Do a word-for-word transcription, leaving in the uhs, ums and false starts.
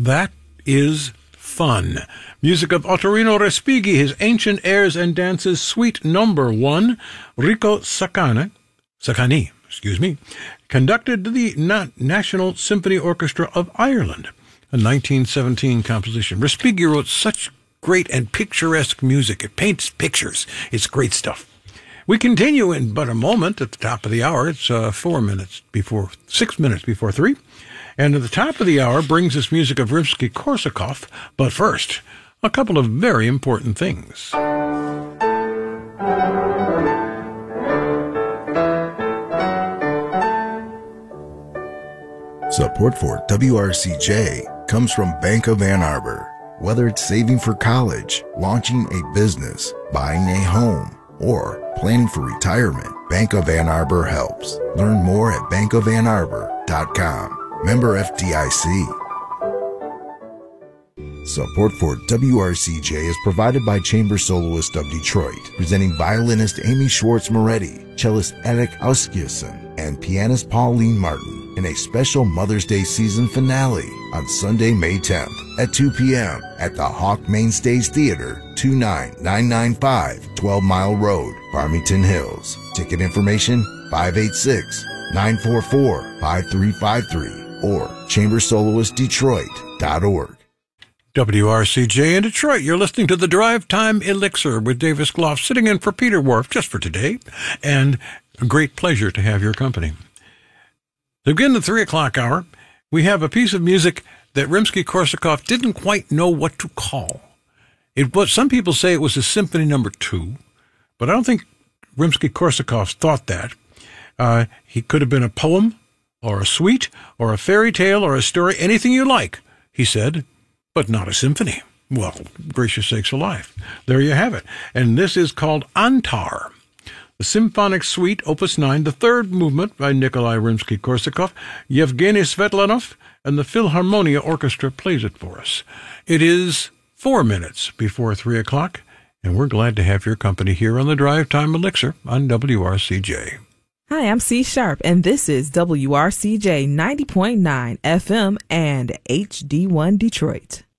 That is fun. Music of Ottorino Respighi, his Ancient Airs and Dances, Suite Number One. Rico Sacani, Sacani, excuse me, conducted the Na- National Symphony Orchestra of Ireland, a nineteen seventeen composition. Respighi wrote such great and picturesque music. It paints pictures. It's great stuff. We continue in but a moment at the top of the hour. It's uh, four minutes before, six minutes before three. And at the top of the hour brings us music of Rimsky-Korsakov. But first, a couple of very important things. Support for W R C J comes from Bank of Ann Arbor. Whether it's saving for college, launching a business, buying a home, or planning for retirement, Bank of Ann Arbor helps. Learn more at bank of ann arbor dot com. Member F D I C. Support for W R C J is provided by Chamber Soloists of Detroit, presenting violinist Amy Schwartz-Moretti, cellist Eric Auskiason, and pianist Pauline Martin in a special Mother's Day season finale on Sunday, May tenth at two p.m. at the Hawk Main Stage Theater, two nine nine nine five twelve Mile Road, Farmington Hills. Ticket information five eight six, nine four four, five three five three or chamber soloist detroit dot org. W R C J in Detroit. You're listening to the Drive Time Elixir with Davis Gloff, sitting in for Peter Wharf just for today, and a great pleasure to have your company. To begin the three o'clock hour, we have a piece of music that Rimsky-Korsakov didn't quite know what to call. It was, some people say it was a symphony number two, but I don't think Rimsky-Korsakov thought that. Uh, he could have been a poem, or a suite, or a fairy tale, or a story, anything you like, he said, but not a symphony. Well, gracious sakes alive. There you have it. And this is called Antar, the Symphonic Suite, Opus nine, the third movement by Nikolai Rimsky-Korsakov. Yevgeny Svetlanov and the Philharmonia Orchestra plays it for us. It is four minutes before three o'clock, and we're glad to have your company here on the Drive Time Elixir on W R C J. Hi, I'm C Sharp, and this is W R C J ninety point nine F M and H D one Detroit.